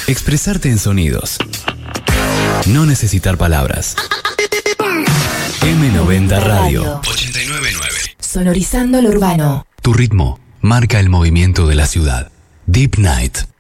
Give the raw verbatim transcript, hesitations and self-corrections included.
Expresarte en sonidos. No necesitar palabras. eme noventa Radio ochenta y nueve punto nueve. Sonorizando lo urbano. Tu ritmo marca el movimiento de la ciudad. Deep Night.